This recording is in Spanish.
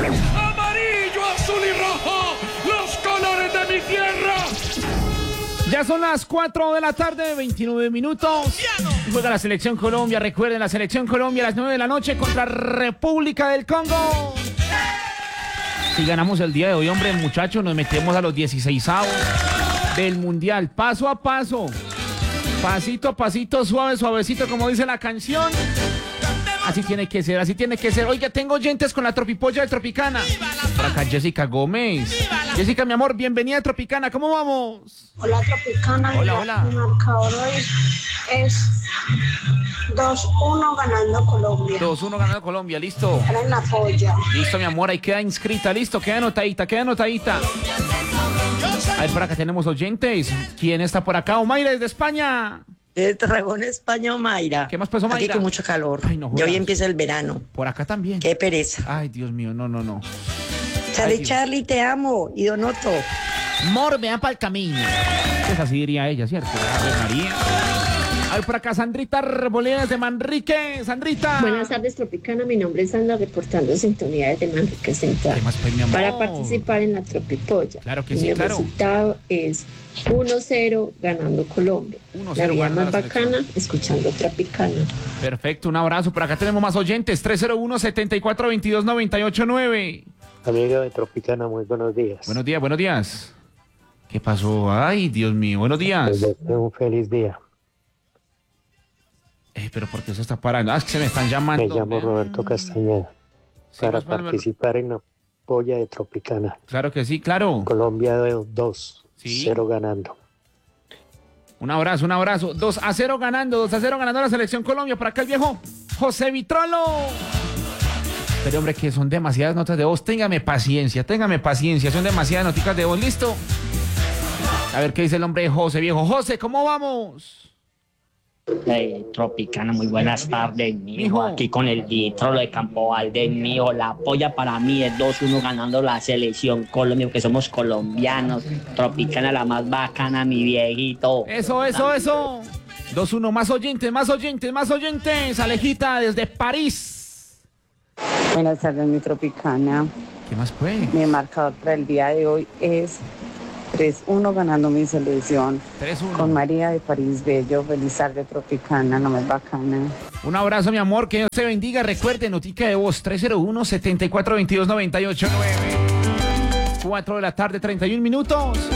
Amarillo, azul y rojo, los colores de mi tierra. Ya son las 4 de la tarde, 29 minutos. Juega la Selección Colombia. Recuerden, la Selección Colombia a las 9 de la noche contra República del Congo. Si ganamos el día de hoy, hombre, muchachos, nos metemos a los 16avos del Mundial. Paso a paso. Pasito a pasito, suave, suavecito, como dice la canción. Así tiene que ser, así tiene que ser. Oiga, tengo oyentes con la Tropipolla de Tropicana. Por acá Jessica Gómez. Jessica, mi amor, bienvenida a Tropicana. ¿Cómo vamos? Hola, Tropicana. Hola, hola. El marcador hoy es 2-1 ganando Colombia. 2-1 ganando Colombia, listo. Era en la polla. Listo, mi amor, ahí queda inscrita, listo, queda anotadita, queda anotadita. A ver, por acá tenemos oyentes. ¿Quién está por acá? Omaira, desde España. De Tarragona, España, Omaira. ¿Qué más pasó, Omaira? Aquí con mucho calor. Ay, no y jodas. hoy empieza el verano. Por acá también. Qué pereza. Ay, Dios mío, no. Charlie, Dios. Charlie, te amo. Y Donoto. Mor, vean para el camino. Pues así diría ella, ¿cierto? Ave María. A ver, por acá, Sandrita Arboleda de Manrique. Sandrita. Buenas tardes, Tropicana. Mi nombre es Sandra, reportando sintonía desde Manrique Central. ¿Qué más, pues, mi amor? Para participar en la Tropipolla. Claro que Y sí, el claro. resultado es 1-0 ganando Colombia. 1-0 La vida ganando más la bacana, selección. escuchando Tropicana. Perfecto, un abrazo. Por acá tenemos más oyentes. 301-7422-989. Amigo de Tropicana, muy buenos días. Buenos días, buenos días. ¿Qué pasó? Ay, Dios mío, buenos días. Les deseo un feliz día. Pero ¿por qué se está parando? Ah, es que se me están llamando. Me llamo Roberto Castañeda Sí, para pues, bueno, participar en la polla de Tropicana. Claro que sí, claro. Colombia 2, Sí. 0 ganando. Un abrazo, un abrazo. 2-0 ganando, 2-0 ganando la Selección Colombia. Por acá el viejo José Vitrolo. Pero hombre, que son demasiadas notas de voz. Téngame paciencia. Son demasiadas noticas de voz. ¿Listo? A ver qué dice el hombre José, viejo. José, ¿cómo vamos? Tropicana, muy buenas tardes, mijo. Mijo. Aquí con el Vitrolo de Campo Valdés, mijo. La polla para mí es 2-1 ganando la Selección Colombia, que somos colombianos. Tropicana, la más bacana, mi viejito. Eso. 2-1, más oyentes. Alejita desde París. Buenas tardes, mi Tropicana. ¿Qué más pues? Mi marcador para el día de hoy es 3-1 ganando mi selección. 3-1. Con María de París Bello. Feliz tarde, Tropicana, no me bacana. Un abrazo, mi amor, que Dios te bendiga. Recuerde, notica de voz 301-7422-989. 4 de la tarde, 31 minutos.